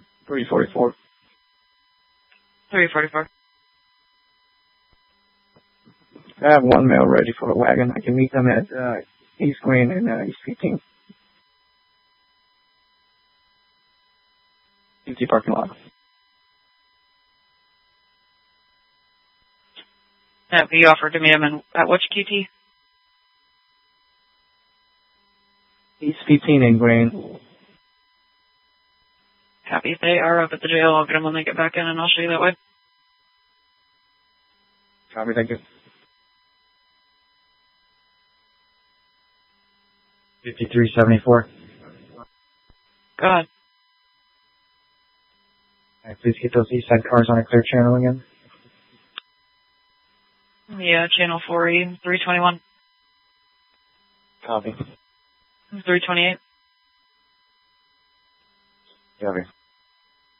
344. 344. I have one male ready for a wagon. I can meet them at East Green and East 15. QT parking lot. Yeah, you offered to meet him at which QT? East 15 in Green. Happy. If they are up at the jail, I'll get them when they get back in, and I'll show you that way. Copy, thank you. 5374. Go ahead. Alright, please get those east side cars on a clear channel again. Yeah, channel 4E, 321. Copy. 328. Copy.